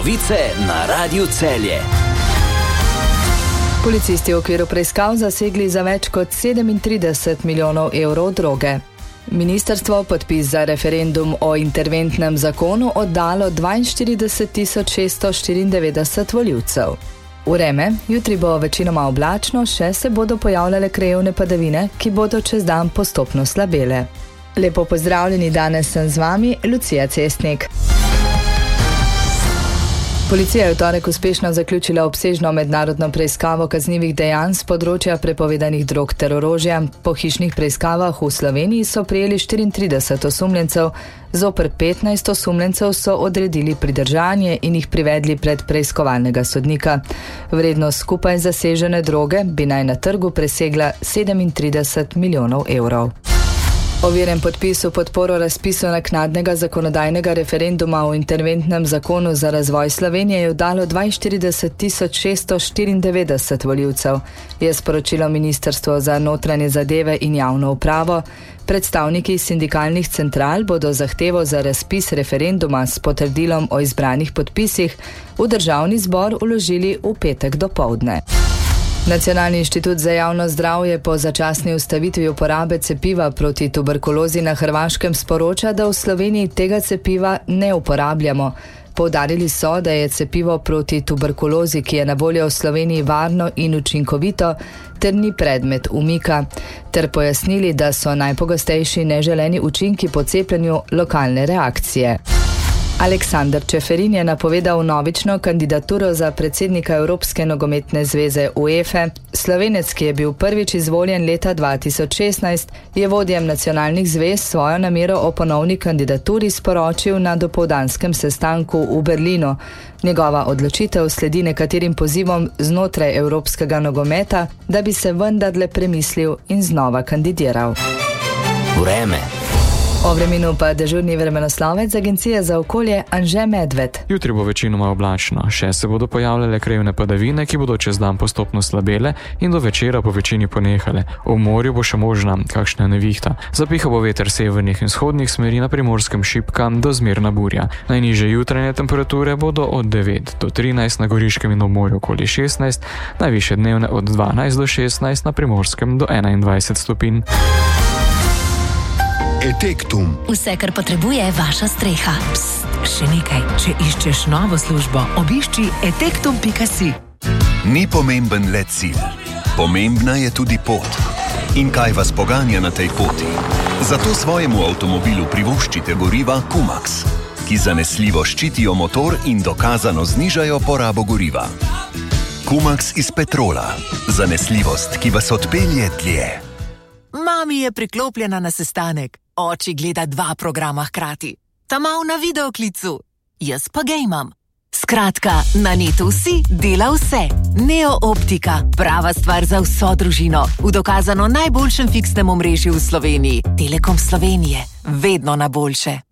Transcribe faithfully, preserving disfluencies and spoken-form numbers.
Novice na Radiu Celje. Policisti v okviru preiskav zasegli za več kot sedemintrideset milijonov evrov droge. Ministrstvo podpis za referendum o interventnem zakonu oddalo dvainštirideset tisoč šeststo štiriindevetdeset volivcev. Vreme, jutri bo večinoma oblačno, še se bodo pojavljale krajevne padavine, ki bodo čez dan postopno slabele. Lepo pozdravljeni, danes sem z vami, Lucija Cestnik. Policija je v torek uspešno zaključila obsežno mednarodno preiskavo kaznivih dejanj s področja prepovedanih drog ter orožja. Po hišnih preiskavah v Sloveniji so prijeli štiriintrideset osumljencev, zoper petnajst osumljencev so odredili pridržanje in jih privedli pred preiskovalnega sodnika. Vrednost skupaj zasežene droge bi naj na trgu presegla sedemintrideset milijonov evrov. Overen podpis v podporo razpisu naknadnega zakonodajnega referenduma o interventnem zakonu za razvoj Slovenije je oddalo dvainštirideset tisoč šeststo štiriindevetdeset volivcev, je sporočilo Ministrstvo za notranje zadeve in javno upravo. Predstavniki sindikalnih central bodo zahtevo za razpis referenduma s potrdilom o izbranih podpisih v Državni zbor vložili v petek dopoldne. Nacionalni inštitut za javno zdravje po začasni ustavitvi uporabe cepiva proti tuberkulozi na Hrvaškem sporoča, da v Sloveniji tega cepiva ne uporabljamo. Poudarili so, da je cepivo proti tuberkulozi, ki je na voljo v Sloveniji, varno in učinkovito, ter ni predmet umika, ter pojasnili, da so najpogostejši neželeni učinki po cepljenju lokalne reakcije. Aleksander Čeferin je napovedal novično kandidaturo za predsednika Evropske nogometne zveze UEFA. Slovenec, ki je bil prvič izvoljen leta dva tisoč šestnajst, je vodjem nacionalnih zvez svojo namero o ponovni kandidaturi sporočil na dopoldanskem sestanku v Berlinu. Njegova odločitev sledi nekaterim pozivom znotraj evropskega nogometa, da bi se vendarle premislil in znova kandidiral. Vreme. O vremenu pa dežurni vremenoslovec Agencije za okolje Anže Medved. Jutri bo večinoma oblačno, še se bodo pojavljale krajevne padavine, ki bodo čez dan postopno slabele in do večera po večini ponehale. V morju bo še možna kakšna nevihta. Zapiha bo veter severnih in vzhodnih smeri, na Primorskem šibka do zmerna burja. Najnižje jutranje temperature bodo od devet do trinajst, na Goriškem in obmorju okoli šestnajst, najvišje dnevne od dvanajst do šestnajst, na Primorskem do enaindvajset stopinj. Etektum. Vse, kar potrebuje vaša streha. Psst, še nekaj. Če iščeš novo službo, obišči etektum pika si. Ni pomemben le cilj. Pomembna je tudi pot. In kaj vas poganja na tej poti? Zato svojemu avtomobilu privoščite goriva Kumax, ki zanesljivo ščitijo motor in dokazano znižajo porabo goriva. Kumax iz petrola. Zanesljivost, ki vas odpelje dlje. Mami je priklopljena na sestanek. Oči gleda dva programa hkrati. Ta mal na videoklicu. Jaz pa gejmam. Skratka, na netu vsi dela vse. Neo Optika. Prava stvar za vso družino. V dokazano najboljšem fiksnem omrežju v Sloveniji. Telekom Slovenije. Vedno na boljše.